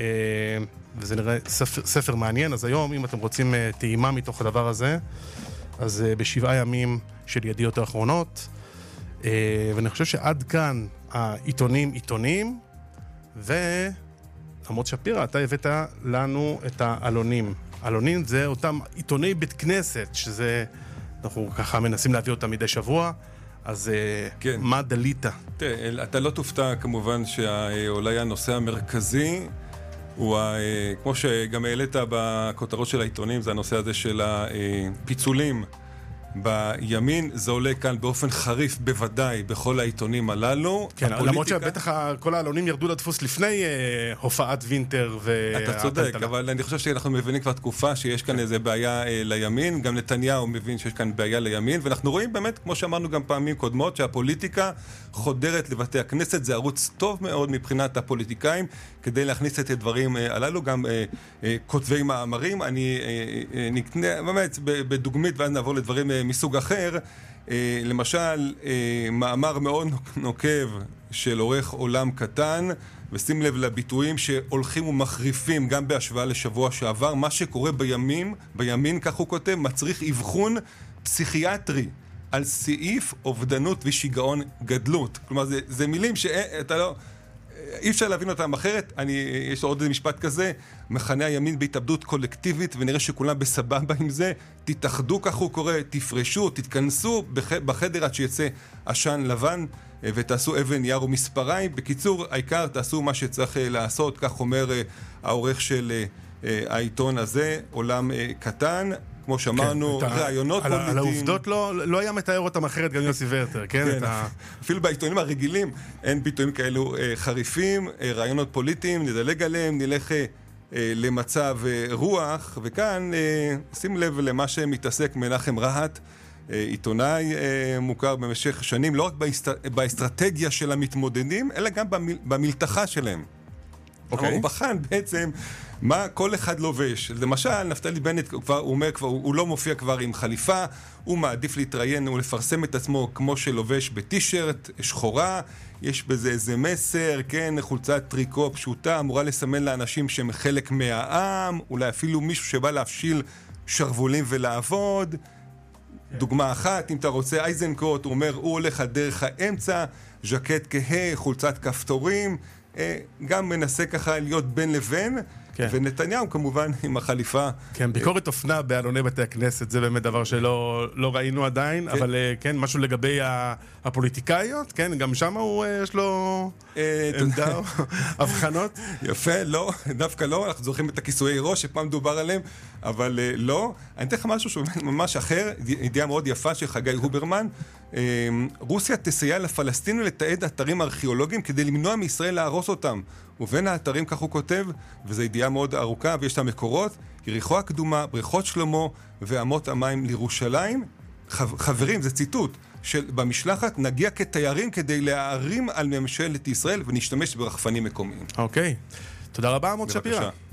וזה נראה ספר מעניין. אז היום, אם אתם רוצים טעימה מתוך הדבר הזה, אז ב7 ימים של ידיעות האחרונות, ואני חושב שעד כאן העיתונים עיתונים, ועמוד שפירא, אתה הבאת לנו את העלונים. העלונים זה אותם עיתוני בית כנסת, שזה, אנחנו ככה מנסים להביא אותם מדי שבוע, אז כן. מה דלית? תראה, אתה לא תופתע כמובן שאולי הנושא המרכזי הוא, כמו שגם העלית בכותרות של העיתונים, זה הנושא הזה של הפיצולים בימין. זה עולה כאן באופן חריף בוודאי בכל העיתונים הללו. כן, למרות שבטח כל העלונים ירדו לדפוס לפני הופעת וינטר. אתה צודק, אבל אני חושב שאנחנו מבינים כבר תקופה שיש כאן איזה בעיה לימין. גם נתניהו מבין שיש כאן בעיה לימין, ואנחנו רואים באמת, כמו שאמרנו גם פעמים קודמות, שהפוליטיקה חודרת לבתי הכנסת. זה ערוץ טוב מאוד מבחינת הפוליטיקאים כדי להכניס את הדברים הללו. גם כותבי מאמרים, אני נקנה באמת בדוגמית ואז נעבור לדברים מסוג אחר. למשל, מאמר מאוד נוקב של עורך עולם קטן, ושים לב לביטויים שהולכים ומחריפים גם בהשוואה לשבוע שעבר. מה שקורה בימין, כך הוא כותב, מצריך אבחון פסיכיאטרי על סעיף אובדנות ושיגעון גדלות. כלומר, זה מילים שאתה לא... אי אפשר להבין אותם אחרת. יש עוד משפט כזה, מחנה הימין בהתאבדות קולקטיבית, ונראה שכולם בסבבה עם זה. תתאחדו, כך הוא קורא, תפרשו, תתכנסו בחדר עד שיצא עשן לבן, ותעשו אבן נייר ומספריים. בקיצור, העיקר תעשו מה שצריך לעשות, כך אומר העורך של העיתון הזה, עולם קטן. כמו שאמרנו, רעיונות פוליטיים. על העובדות לא היה מתאר אותם אחרת גם יוסי ורטר, כן? אפילו בעיתונים הרגילים אין ביטויים כאלו חריפים, רעיונות פוליטיים, נדלג עליהם, נלך למצב רוח, וכאן שים לב למה שמתעסק מנחם רהט, עיתונאי מוכר במשך שנים, לא רק באסטרטגיה של המתמודדים, אלא גם במלתחה שלהם. הוא בחן בעצם מה כל אחד לובש. למשל, נפתלי בנט הוא אומר, הוא לא מופיע כבר עם חליפה, הוא מעדיף להתראיין ולפרסם את עצמו כמו שלובש בטישרט שחורה, יש בזה איזה מסר, כן, חולצת טריקו פשוטה, אמורה לסמן לאנשים שהם חלק מהעם, אולי אפילו מישהו שבא להפשיל שרבולים ולעבוד. דוגמה אחת, אם אתה רוצה, אייזנקוט, הוא אומר, הוא הולך על דרך האמצע, ז'קט כהה, חולצת כפתורים, גם מנסה ככה להיות בין לבין, כן. ונתניהו כמובן עם החליפה. כן, ביקורת אופנה בעלוני בתי הכנסת, זה באמת דבר שלא ראינו עדיין, כן. אבל כן, משהו לגבי הפוליטיקאיות, כן, גם שם יש לו עמדה, הבחנות. יפה, לא, דווקא לא, אנחנו זוכרים את הכיסויי ראש שפעם דובר עליהם, אבל לא. אני אתן לך משהו שממש אחר, ידיעה מאוד יפה של חגי הוברמן, רוסיה תסייע לפלסטינים לתעד אתרים ארכיאולוגיים כדי למנוע מישראל להרוס אותם. ובין האתרים, כך הוא כותב, וזו ידיעה מאוד ארוכה, ויש את המקורות, יריחו הקדומה, בריכות שלמה ואמות המים לירושלים. חברים, זה ציטוט, במשלחת נגיע כתיירים כדי להערים על ממשלת ישראל ונשתמש ברחפנים מקומיים. אוקיי. תודה רבה, עמוד שפירא.